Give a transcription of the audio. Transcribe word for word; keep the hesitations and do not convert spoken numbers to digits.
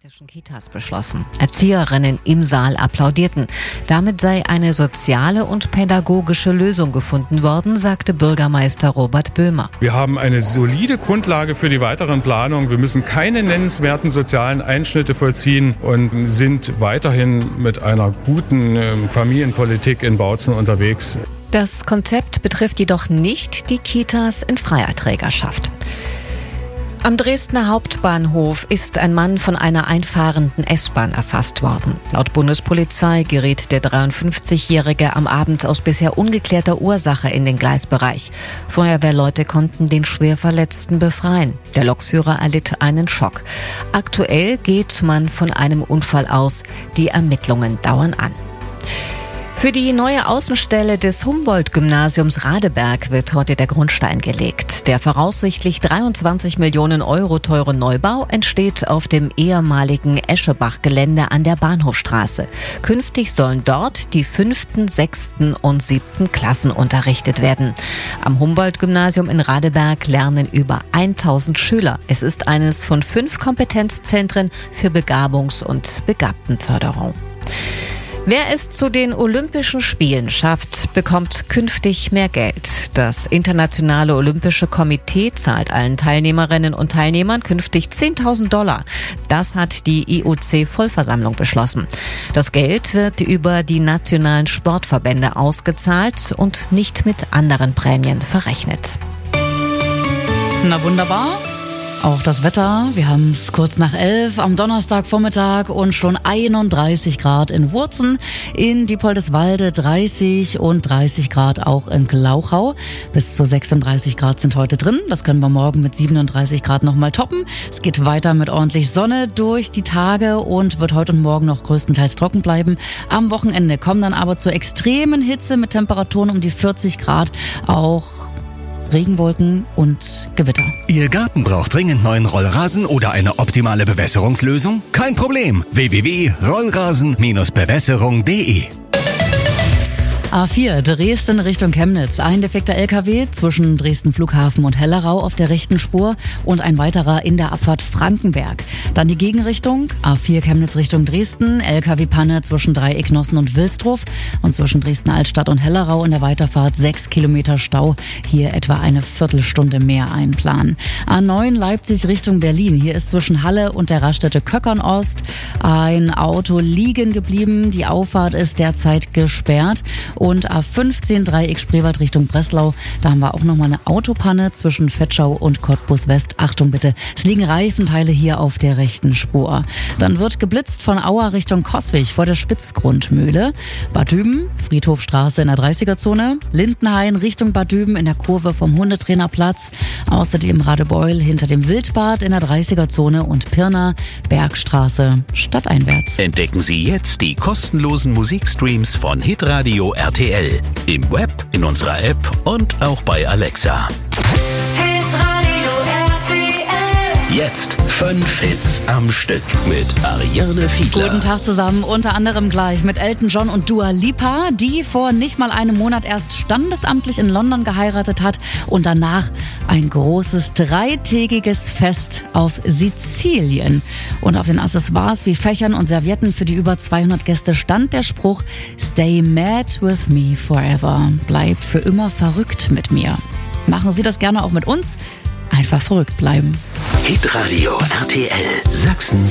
städtischen Kitas beschlossen. Erzieherinnen im Saal applaudierten. Damit sei eine soziale und pädagogische Lösung gefunden worden, sagte Bürgermeister Robert Böhmer. Wir haben eine solide Grundlage für die weiteren Planungen. Wir müssen keine nennenswerten sozialen Einschnitte vollziehen und sind weiterhin mit einer guten Familienpolitik in Bautzen unterwegs. Das Konzept betrifft jedoch nicht die Kitas in freier Trägerschaft. Am Dresdner Hauptbahnhof ist ein Mann von einer einfahrenden S-Bahn erfasst worden. Laut Bundespolizei geriet der dreiundfünfzigjährige am Abend aus bisher ungeklärter Ursache in den Gleisbereich. Feuerwehrleute konnten den Schwerverletzten befreien. Der Lokführer erlitt einen Schock. Aktuell geht man von einem Unfall aus. Die Ermittlungen dauern an. Für die neue Außenstelle des Humboldt-Gymnasiums Radeberg wird heute der Grundstein gelegt. Der voraussichtlich dreiundzwanzig Millionen Euro teure Neubau entsteht auf dem ehemaligen Eschebach-Gelände an der Bahnhofstraße. Künftig sollen dort die fünften, sechsten und siebten Klassen unterrichtet werden. Am Humboldt-Gymnasium in Radeberg lernen über tausend Schüler. Es ist eines von fünf Kompetenzzentren für Begabungs- und Begabtenförderung. Wer es zu den Olympischen Spielen schafft, bekommt künftig mehr Geld. Das Internationale Olympische Komitee zahlt allen Teilnehmerinnen und Teilnehmern künftig zehntausend Dollar. Das hat die I O C-Vollversammlung beschlossen. Das Geld wird über die nationalen Sportverbände ausgezahlt und nicht mit anderen Prämien verrechnet. Na wunderbar. Auch das Wetter, wir haben es kurz nach elf am Donnerstagvormittag und schon einunddreißig Grad in Wurzen, in Diepoldeswalde dreißig und dreißig Grad auch in Glauchau. Bis zu sechsunddreißig Grad sind heute drin, das können wir morgen mit siebenunddreißig Grad nochmal toppen. Es geht weiter mit ordentlich Sonne durch die Tage und wird heute und morgen noch größtenteils trocken bleiben. Am Wochenende kommen dann aber zur extremen Hitze mit Temperaturen um die vierzig Grad, auch Regenwolken und Gewitter. Ihr Garten braucht dringend neuen Rollrasen oder eine optimale Bewässerungslösung? Kein Problem. w w w punkt rollrasen Bewässerung punkt d e A vier, Dresden Richtung Chemnitz. Ein defekter L K W zwischen Dresden Flughafen und Hellerau auf der rechten Spur und ein weiterer in der Abfahrt Frankenberg. Dann die Gegenrichtung, A vier Chemnitz Richtung Dresden, L K W-Panne zwischen Dreiecknossen und Wilsdruf und zwischen Dresden Altstadt und Hellerau in der Weiterfahrt sechs Kilometer Stau. Hier etwa eine Viertelstunde mehr einplanen. A neun Leipzig Richtung Berlin. Hier ist zwischen Halle und der Raststätte Köckern-Ost ein Auto liegen geblieben. Die Auffahrt ist derzeit gesperrt. Und A fünfzehn Dreieck Spreewald Richtung Breslau, da haben wir auch nochmal eine Autopanne zwischen Vetschau und Cottbus West. Achtung bitte, es liegen Reifenteile hier auf der rechten Spur. Dann wird geblitzt von Auer Richtung Coswig vor der Spitzgrundmühle. Bad Düben, Friedhofstraße in der dreißiger-Zone. Lindenhain Richtung Bad Düben in der Kurve vom Hundetrainerplatz. Außerdem Radebeul hinter dem Wildbad in der dreißiger-Zone und Pirna, Bergstraße stadteinwärts. Entdecken Sie jetzt die kostenlosen Musikstreams von Hitradio R T L. Im Web, in unserer App und auch bei Alexa. Hitradio R T L. Jetzt fünf Hits am Stück mit Ariane Fiedler. Guten Tag zusammen, unter anderem gleich mit Elton John und Dua Lipa, die vor nicht mal einem Monat erst standesamtlich in London geheiratet hat und danach ein großes dreitägiges Fest auf Sizilien. Und auf den Accessoires wie Fächern und Servietten für die über zweihundert Gäste stand der Spruch Stay mad with me forever. Bleib für immer verrückt mit mir. Machen Sie das gerne auch mit uns. Einfach verrückt bleiben. Hitradio R T L Sachsen